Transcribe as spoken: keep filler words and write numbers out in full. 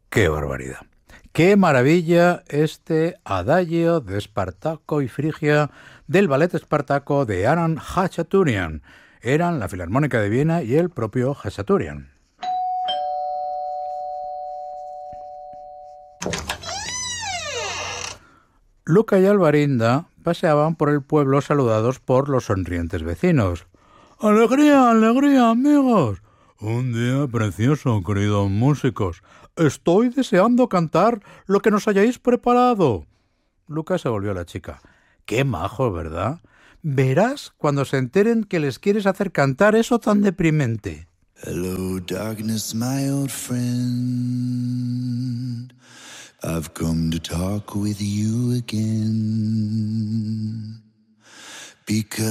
¡Qué barbaridad! ¡Qué maravilla este adagio de Espartaco y Frigia del ballet Espartaco de Aron Khachaturian! Eran la Filarmónica de Viena y el propio Khachaturian. Luca y Alvarinda paseaban por el pueblo saludados por los sonrientes vecinos. ¡Alegría, alegría, amigos! Un día precioso, queridos músicos. Estoy deseando cantar lo que nos hayáis preparado. Luca se volvió a la chica. ¡Qué majo, ¿verdad? Verás cuando se enteren que les quieres hacer cantar eso tan deprimente. Hello, darkness, my old friend. I've come to talk with you again. Because